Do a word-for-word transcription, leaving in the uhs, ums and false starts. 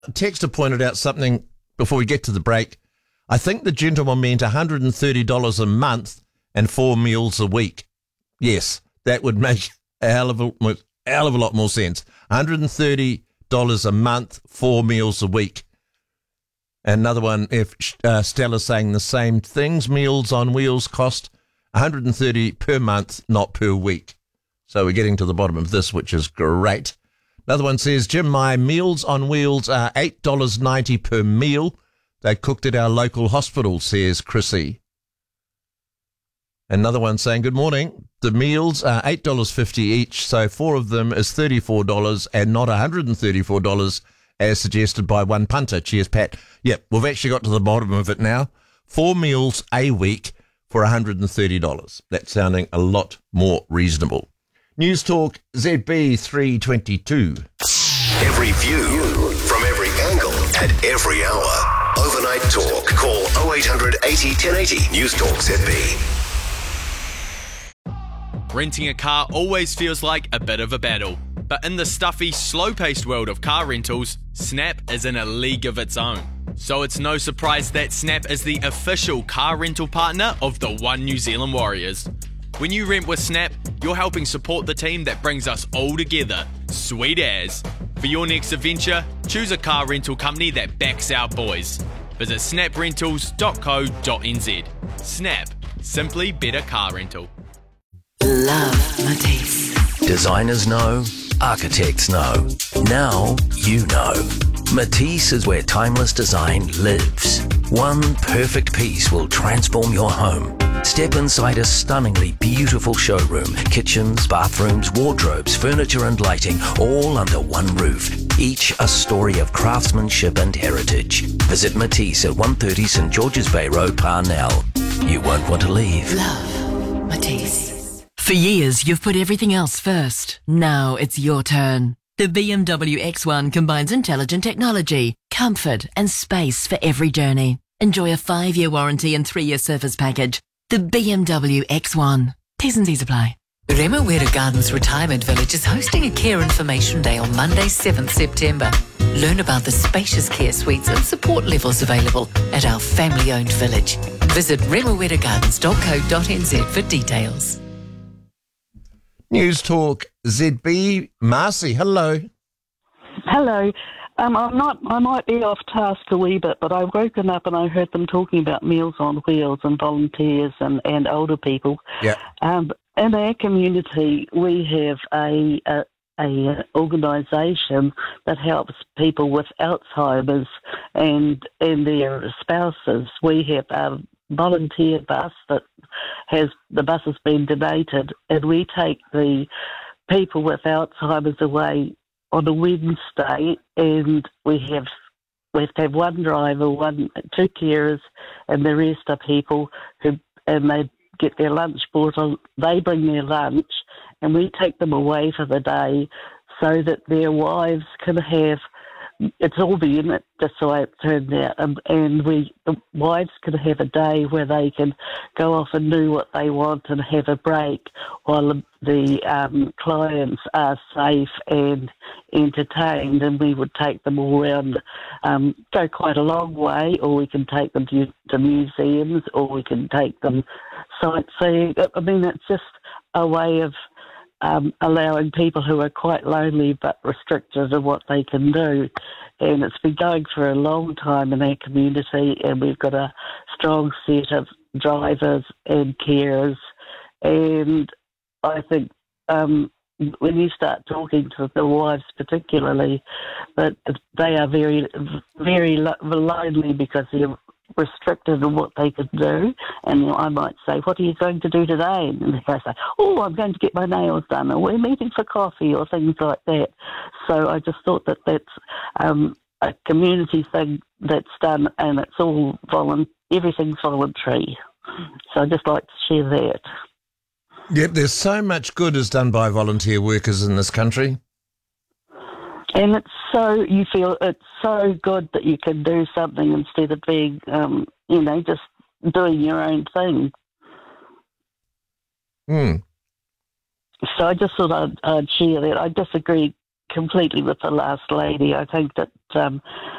a texter pointed out something before we get to the break. I think the gentleman meant one hundred thirty dollars a month and four meals a week. Yes, that would make a hell of a, a hell of a lot more sense. one hundred thirty dollars a month, four meals a week. Another one, if uh, Stella's saying the same things, Meals on Wheels cost one hundred thirty dollars per month, not per week. So we're getting to the bottom of this, which is great. Another one says, Jim, my Meals on Wheels are eight dollars ninety per meal. They cooked at our local hospital, says Chrissy. Another one saying, good morning. The meals are eight dollars fifty each, so four of them is thirty-four dollars and not one hundred thirty-four dollars as suggested by one punter. Cheers, Pat. Yep, we've actually got to the bottom of it now. Four meals a week for one hundred thirty dollars. That's sounding a lot more reasonable. News Talk Z B three twenty-two. Every view from every angle at every hour. Overnight Talk. Call oh eight hundred eighty ten eighty. News Talk Z B. Renting a car always feels like a bit of a battle. But in the stuffy, slow-paced world of car rentals, Snap is in a league of its own. So it's no surprise that Snap is the official car rental partner of the One New Zealand Warriors. When you rent with Snap, you're helping support the team that brings us all together. Sweet as. For your next adventure, choose a car rental company that backs our boys. Visit snap rentals dot co dot n z. Snap. Simply better car rental. Love Matisse. Designers know, architects know. Now you know. Matisse is where timeless design lives. One perfect piece will transform your home. Step inside a stunningly beautiful showroom. Kitchens, bathrooms, wardrobes, furniture and lighting, all under one roof. Each a story of craftsmanship and heritage. Visit Matisse at one thirty St George's Bay Road, Parnell. You won't want to leave. Love Matisse. For years, you've put everything else first. Now it's your turn. The B M W X one combines intelligent technology, comfort and space for every journey. Enjoy a five-year warranty and three-year service package. The B M W X one. T's and C's apply. Remuera Gardens Retirement Village is hosting a Care Information Day on Monday, seventh September. Learn about the spacious care suites and support levels available at our family-owned village. Visit remuera gardens dot co dot n z for details. News Talk Z B. Marcy, hello. Hello. Um, I'm not. I might be off task a wee bit, but I've woken up and I heard them talking about Meals on Wheels and volunteers and, and older people. Yeah. Um, in our community, we have a, a, a organisation that helps people with Alzheimer's and and their spouses. We have a volunteer bus that has the bus has been donated, and we take the people with Alzheimer's away on a Wednesday, and we have we have to have one driver, one two carers, and the rest are people who and they get their lunch brought on. They bring their lunch, and we take them away for the day, so that their wives can have. It's all the unit, just the way it turned out, and, and we the wives can have a day where they can go off and do what they want and have a break while the, the um, clients are safe and entertained. And we would take them all around, um, go quite a long way, or we can take them to, to museums, or we can take them sightseeing. I mean, it's just a way of Um, allowing people who are quite lonely but restricted in what they can do. And it's been going for a long time in our community, and we've got a strong set of drivers and carers. And I think um, when you start talking to the wives particularly, that they are very, very lonely because they're restricted in what they could do. And I might say, what are you going to do today? And they say, oh, I'm going to get my nails done, or we're meeting for coffee, or things like that. So I just thought that that's um, a community thing that's done, and it's all voluntary, everything's voluntary. So I'd just like to share that. Yep, there's so much good is done by volunteer workers in this country. And it's so, you feel it's so good that you can do something instead of being, um, you know, just doing your own thing. Hmm. So I just thought I'd, I'd share that. I disagree completely with the last lady. I think that um,